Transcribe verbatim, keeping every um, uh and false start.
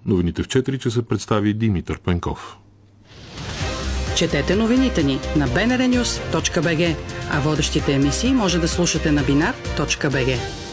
Новините в четири часа представи Димитър Пенков. Четете новините ни на би ен ар нюз точка би джи, а водещите емисии може да слушате на бинар точка би джи.